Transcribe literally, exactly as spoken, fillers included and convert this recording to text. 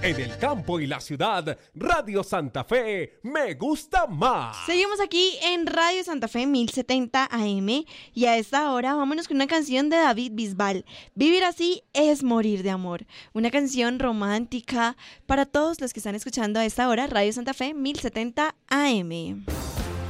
En el campo y la ciudad, Radio Santa Fe me gusta más. Seguimos aquí en Radio Santa Fe mil setenta A M y a esta hora vámonos con una canción de David Bisbal. Vivir así es morir de amor. Una canción romántica para todos los que están escuchando a esta hora Radio Santa Fe mil setenta A M.